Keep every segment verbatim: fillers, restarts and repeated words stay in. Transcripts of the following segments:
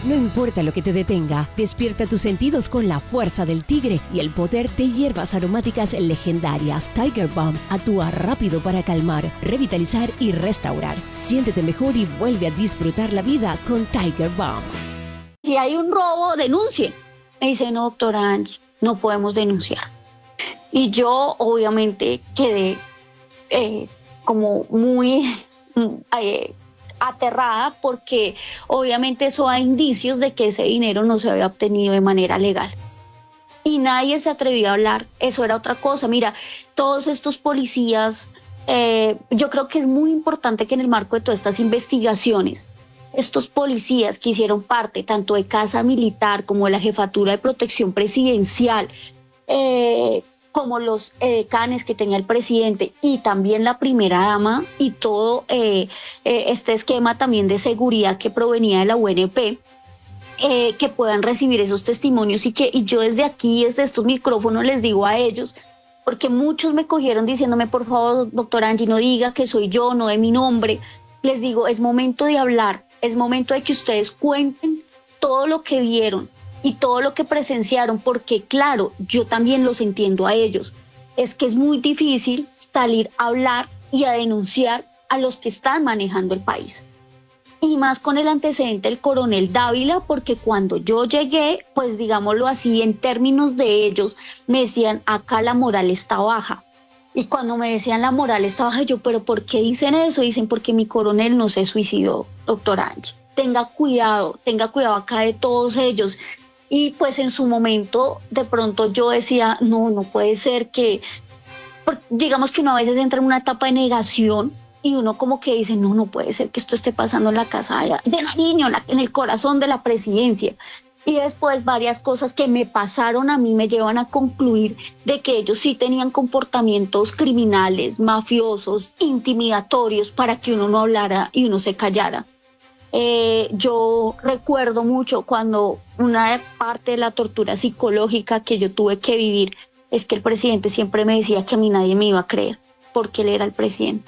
No importa lo que te detenga, despierta tus sentidos con la fuerza del tigre y el poder de hierbas aromáticas legendarias. Tiger Balm actúa rápido para calmar, revitalizar y restaurar. Siéntete mejor y vuelve a disfrutar la vida con Tiger Balm. Si hay un robo, denuncie. Me dice, no, doctora Angie, no podemos denunciar. Y yo obviamente quedé eh, como muy... Eh, aterrada porque obviamente eso da indicios de que ese dinero no se había obtenido de manera legal. Y nadie se atrevió a hablar, eso era otra cosa. Mira, todos estos policías, eh, yo creo que es muy importante que en el marco de todas estas investigaciones, estos policías que hicieron parte tanto de Casa Militar como de la Jefatura de Protección Presidencial, eh, como los eh, canes que tenía el presidente y también la primera dama y todo eh, eh, este esquema también de seguridad que provenía de la U N P, eh, que puedan recibir esos testimonios y que y yo desde aquí, desde estos micrófonos les digo a ellos, porque muchos me cogieron diciéndome, por favor, doctora Angie, no diga que soy yo, no de mi nombre. Les digo, es momento de hablar, es momento de que ustedes cuenten todo lo que vieron y todo lo que presenciaron, porque claro, yo también los entiendo a ellos. Es que es muy difícil salir a hablar y a denunciar a los que están manejando el país. Y más con el antecedente del coronel Dávila, porque cuando yo llegué, pues digámoslo así, en términos de ellos, me decían, acá la moral está baja. Y cuando me decían la moral está baja, yo, ¿pero por qué dicen eso? Dicen, porque mi coronel no se suicidó, doctora Angie. Tenga cuidado, tenga cuidado acá de todos ellos. Y pues en su momento de pronto yo decía, no, no puede ser que, digamos que uno a veces entra en una etapa de negación y uno como que dice, no, no puede ser que esto esté pasando en la casa de Nariño, en el corazón de la presidencia. Y después varias cosas que me pasaron a mí me llevan a concluir de que ellos sí tenían comportamientos criminales, mafiosos, intimidatorios para que uno no hablara y uno se callara. Eh, yo recuerdo mucho cuando una parte de la tortura psicológica que yo tuve que vivir es que el presidente siempre me decía que a mí nadie me iba a creer porque él era el presidente.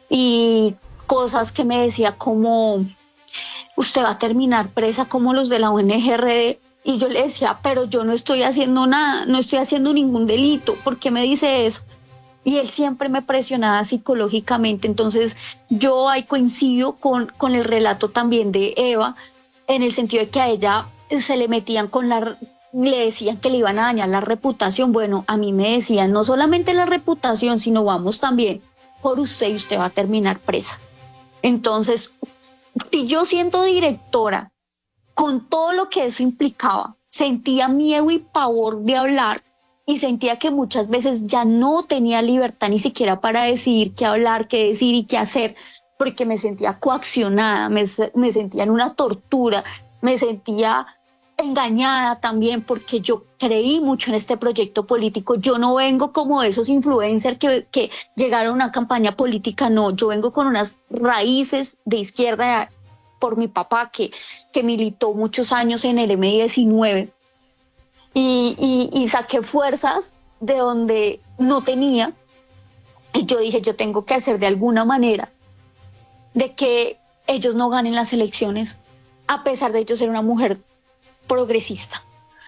Y cosas que me decía como, usted va a terminar presa como los de la O N G R D. Y yo le decía, pero yo no estoy haciendo nada, no estoy haciendo ningún delito. ¿Por qué me dice eso? Y él siempre me presionaba psicológicamente. Entonces yo ahí coincido con, con el relato también de Eva, en el sentido de que a ella se le metían con la... le decían que le iban a dañar la reputación. Bueno, a mí me decían no solamente la reputación, sino vamos también por usted y usted va a terminar presa. Entonces, si yo siendo directora, con todo lo que eso implicaba, sentía miedo y pavor de hablar, y sentía que muchas veces ya no tenía libertad ni siquiera para decidir qué hablar, qué decir y qué hacer, porque me sentía coaccionada, me, me sentía en una tortura, me sentía engañada también, porque yo creí mucho en este proyecto político. Yo no vengo como esos influencers que, que llegaron a una campaña política, no, yo vengo con unas raíces de izquierda por mi papá que, que militó muchos años en el eme diecinueve. Y, y, y saqué fuerzas de donde no tenía, y yo dije, yo tengo que hacer de alguna manera de que ellos no ganen las elecciones, a pesar de yo ser una mujer progresista,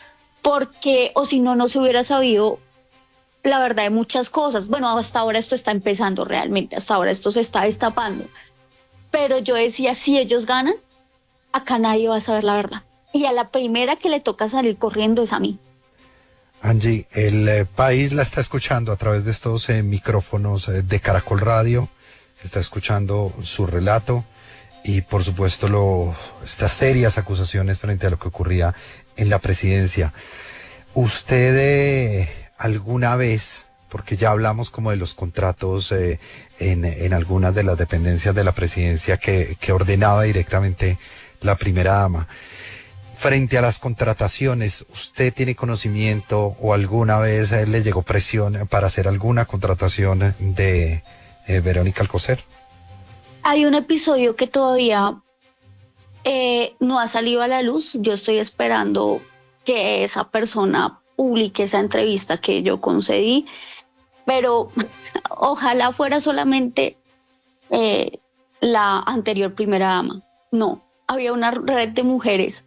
porque o si no, no se hubiera sabido la verdad de muchas cosas. Bueno, hasta ahora esto está empezando realmente, hasta ahora esto se está destapando, pero yo decía, si ellos ganan, acá nadie va a saber la verdad. Y a la primera que le toca salir corriendo es a mí. Angie, el eh, país la está escuchando a través de estos eh, micrófonos eh, de Caracol Radio, está escuchando su relato y por supuesto lo, estas serias acusaciones frente a lo que ocurría en la presidencia. ¿Usted eh, alguna vez, porque ya hablamos como de los contratos eh, en, en algunas de las dependencias de la presidencia que, que ordenaba directamente la primera dama, frente a las contrataciones, ¿usted tiene conocimiento o alguna vez eh, le llegó presión para hacer alguna contratación de eh, Verónica Alcocer? Hay un episodio que todavía eh, no ha salido a la luz. Yo estoy esperando que esa persona publique esa entrevista que yo concedí, pero ojalá fuera solamente eh, la anterior primera dama. No, había una red de mujeres